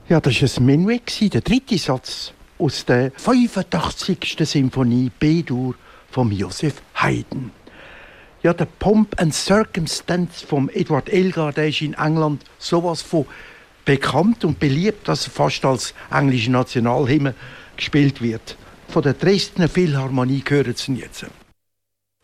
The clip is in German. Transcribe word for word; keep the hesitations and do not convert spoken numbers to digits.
Ja, das war ein Menuett, der dritte Satz aus der fünfundachtzigsten Symphonie B-Dur von Joseph Haydn. Ja, der Pomp and Circumstance von Edward Elgar, der ist in England sowas von bekannt und beliebt, dass er fast als englische Nationalhymne gespielt wird. Von der Dresdner Philharmonie hören Sie ihn jetzt.